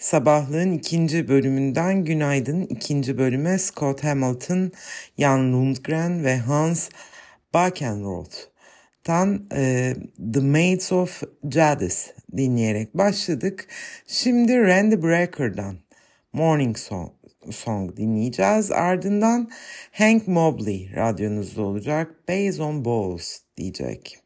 Sabahlığın ikinci bölümünden günaydın. İkinci bölüme Scott Hamilton, Jan Lundgren ve Hans Bakenroth'tan The Maids of Jadis dinleyerek başladık. Şimdi Randy Breker'dan Morning Song dinleyeceğiz. Ardından Hank Mobley radyonuzda olacak. Bass on Balls diyecek.